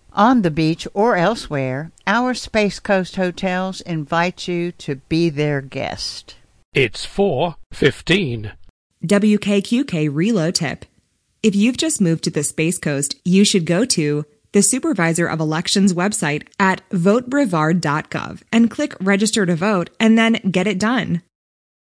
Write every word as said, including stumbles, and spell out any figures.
On the beach or elsewhere, our Space Coast hotels invite you to be their guest. It's four fifteen. W K Q K reload tip. If you've just moved to the Space Coast, you should go to the Supervisor of Elections website at vote brevard dot gov and click Register to Vote and then get it done.